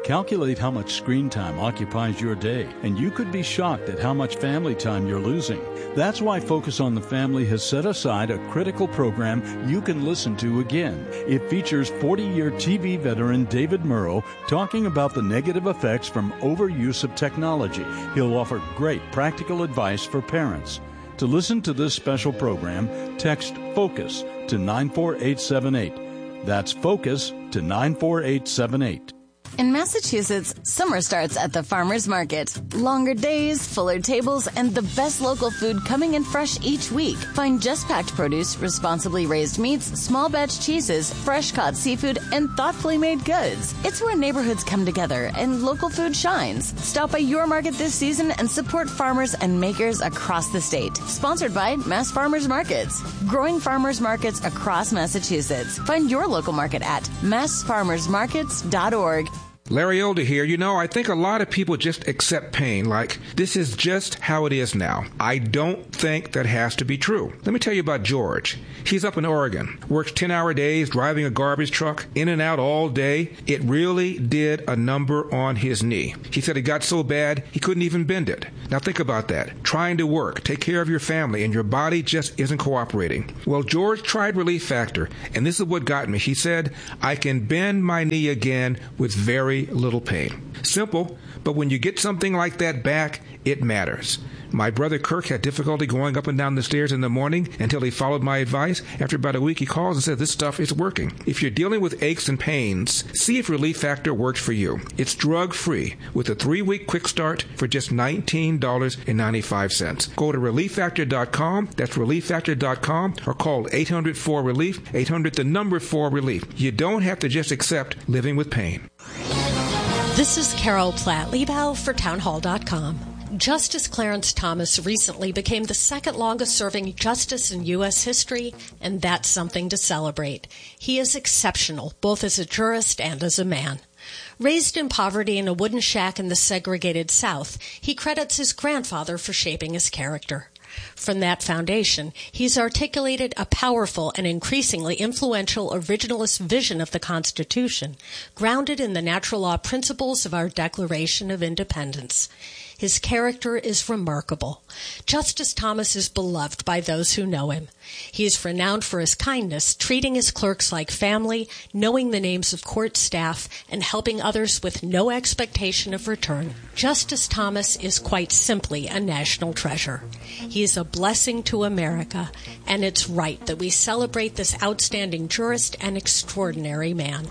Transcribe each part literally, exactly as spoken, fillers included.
Calculate how much screen time occupies your day, and you could be shocked at how much family time you're losing. That's why Focus on the Family has set aside a critical program you can listen to again. It features forty-year T V veteran David Murrow talking about the negative effects from overuse of technology. He'll offer great practical advice for parents. To listen to this special program, text FOCUS to nine four eight seven eight. That's FOCUS to nine four eight seven eight. In Massachusetts, summer starts at the farmer's market. Longer days, fuller tables, and the best local food coming in fresh each week. Find just packed produce, responsibly raised meats, small batch cheeses, fresh caught seafood, and thoughtfully made goods. It's where neighborhoods come together and local food shines. Stop by your market this season and support farmers and makers across the state. Sponsored by Mass Farmers Markets. Growing farmers markets across Massachusetts. Find your local market at mass farmers markets dot org. Larry Older here. You know, I think a lot of people just accept pain like this is just how it is now. I don't think that has to be true. Let me tell you about George. He's up in Oregon, works ten-hour days, driving a garbage truck, in and out all day. It really did a number on his knee. He said it got so bad he couldn't even bend it. Now think about that. Trying to work, take care of your family, and your body just isn't cooperating. Well, George tried Relief Factor, and this is what got me. He said, I can bend my knee again with very little pain. Simple, but when you get something like that back, it matters. My brother Kirk had difficulty going up and down the stairs in the morning until he followed my advice. After about a week, he calls and says, this stuff is working. If you're dealing with aches and pains, see if Relief Factor works for you. It's drug-free with a three-week quick start for just nineteen dollars and ninety-five cents. Go to relief factor dot com. That's relief factor dot com, or call eight hundred four relief, eight hundred the number four relief. You don't have to just accept living with pain. This is Carol Platt-Liebau for townhall dot com. Justice Clarence Thomas recently became the second longest-serving justice in U S history, and that's something to celebrate. He is exceptional, both as a jurist and as a man. Raised in poverty in a wooden shack in the segregated South, he credits his grandfather for shaping his character. From that foundation, he's articulated a powerful and increasingly influential originalist vision of the Constitution, grounded in the natural law principles of our Declaration of Independence. His character is remarkable. Justice Thomas is beloved by those who know him. He is renowned for his kindness, treating his clerks like family, knowing the names of court staff, and helping others with no expectation of return. Justice Thomas is quite simply a national treasure. He is a blessing to America, and it's right that we celebrate this outstanding jurist and extraordinary man.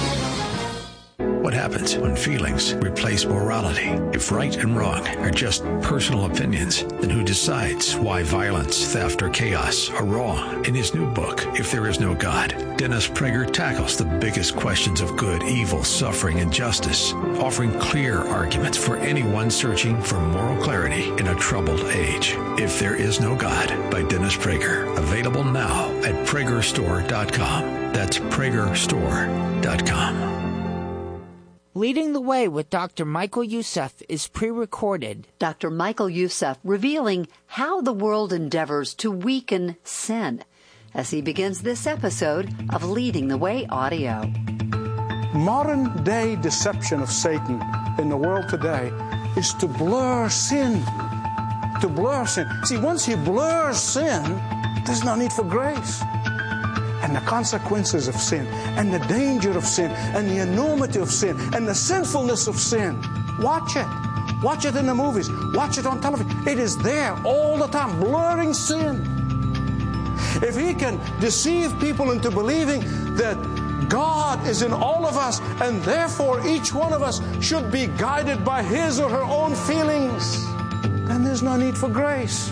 What happens when feelings replace morality? If right and wrong are just personal opinions, then who decides why violence, theft, or chaos are wrong? In his new book, If There Is No God, Dennis Prager tackles the biggest questions of good, evil, suffering, and justice, offering clear arguments for anyone searching for moral clarity in a troubled age. If There Is No God by Dennis Prager. Available now at prager store dot com. That's prager store dot com. Leading the Way with Doctor Michael Youssef is pre-recorded. Doctor Michael Youssef revealing how the world endeavors to weaken sin as he begins this episode of Leading the Way Audio. Modern-day deception of Satan in the world today is to blur sin. To blur sin. See, once he blurs sin, there's no need for grace. And the consequences of sin, and the danger of sin, and the enormity of sin, and the sinfulness of sin. Watch it. Watch it in the movies. Watch it on television. It is there all the time, blurring sin. If he can deceive people into believing that God is in all of us, and therefore each one of us should be guided by his or her own feelings, then there's no need for grace.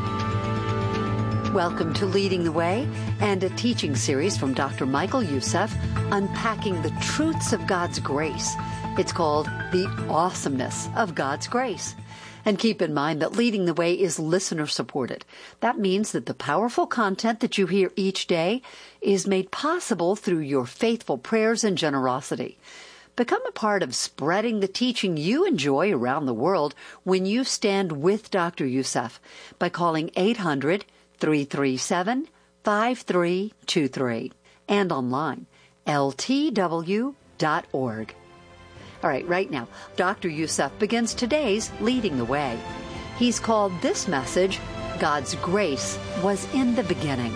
Welcome to Leading the Way, and a teaching series from Doctor Michael Youssef, unpacking the truths of God's grace. It's called The Awesomeness of God's Grace. And keep in mind that Leading the Way is listener-supported. That means that the powerful content that you hear each day is made possible through your faithful prayers and generosity. Become a part of spreading the teaching you enjoy around the world when you stand with Doctor Youssef by calling eight hundred, three three seven, five three two three and online, L T W dot org. All right, right now, Doctor Youssef begins today's Leading the Way. He's called this message, God's Grace Was in the Beginning.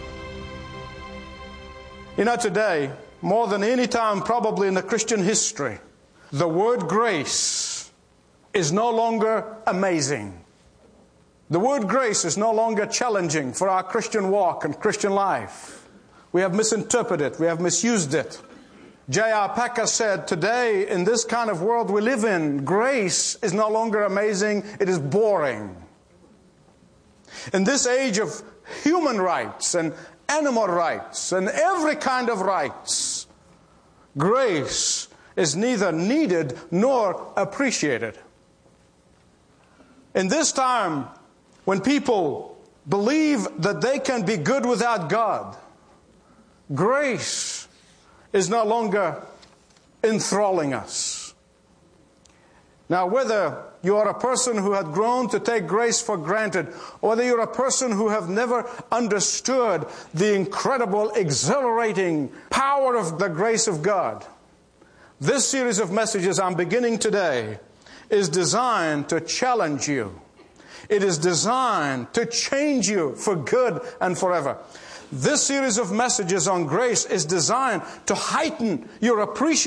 You know, today, more than any time probably in the Christian history, the word grace is no longer amazing. The word grace is no longer challenging for our Christian walk and Christian life. We have misinterpreted it. We have misused it. J R Packer said, today, in this kind of world we live in, grace is no longer amazing, it is boring. In this age of human rights and animal rights and every kind of rights, grace is neither needed nor appreciated. In this time, when people believe that they can be good without God, grace is no longer enthralling us. Now, whether you are a person who had grown to take grace for granted, or whether you're a person who have never understood the incredible, exhilarating power of the grace of God, this series of messages I'm beginning today is designed to challenge you. It is designed to change you for good and forever. This series of messages on grace is designed to heighten your appreciation